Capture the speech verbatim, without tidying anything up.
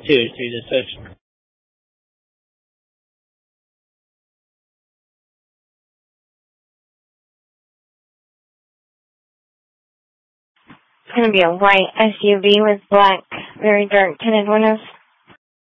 to to the search. It's going to be a white S U V with black, very dark tinted windows.